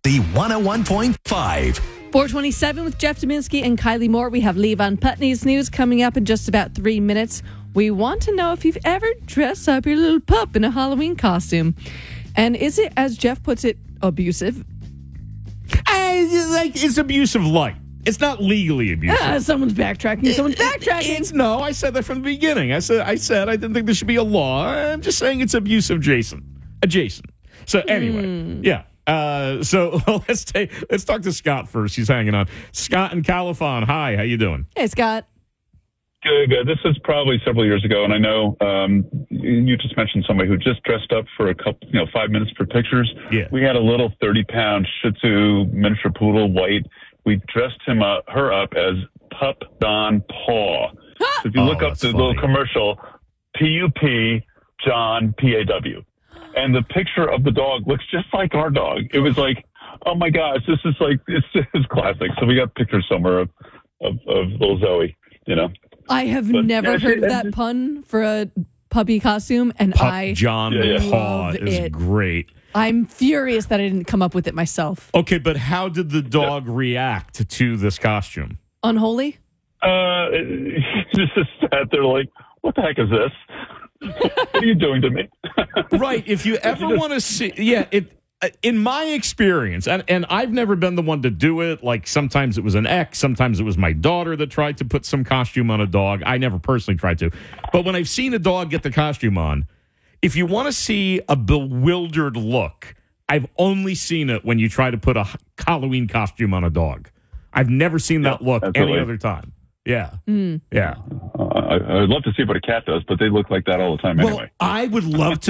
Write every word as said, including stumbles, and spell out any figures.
Dynasty one oh one point five. four twenty-seven with Jeff Dominski and Kylie Moore. We have Levon Putney's news coming up in just about three minutes. We want to know if you've ever dressed up your little pup in a Halloween costume. And is it, as Jeff puts it, abusive? I, like, it's abusive light. It's not legally abusive. Ah, someone's backtracking. Someone's backtracking. It's no. I said that from the beginning. I said I said I didn't think there should be a law. I'm just saying it's abusive, Jason. Adjacent. So anyway, mm. yeah. Uh, so let's take let's talk to Scott first. He's hanging on. Scott in Califon. Hi. How you doing? Hey, Scott. Good, good. This is probably several years ago, and I know um, you just mentioned somebody who just dressed up for a couple, you know, five minutes for pictures. Yeah. We had a little thirty-pound Shih Tzu miniature poodle, white. We dressed him up, her up as Pup Don Paw. So if you oh, look up the funny. little commercial, P U P John P A W, and the picture of the dog looks just like our dog. It was like, oh my gosh, this is like it's it's classic. So we got pictures somewhere of of, of little Zoe, you know. I have But, never yeah, heard she- of that pun for a puppy costume, and Pup I John Yeah, yeah. Paw love is it. great. I'm furious that I didn't come up with it myself. Okay, but how did the dog react to this costume? Unholy? Uh, just sat there like, what the heck is this? What are you doing to me? Right. If you ever want to see, yeah, it. In my experience, and, and I've never been the one to do it, like sometimes it was an ex, sometimes it was my daughter that tried to put some costume on a dog. I never personally tried to. But when I've seen a dog get the costume on, if you want to see a bewildered look, I've only seen it when you try to put a Halloween costume on a dog. I've never seen that look absolutely. any other time. Yeah. Mm. Yeah. Uh, I, I'd love to see what a cat does, but they look like that all the time Well, anyway. I would love to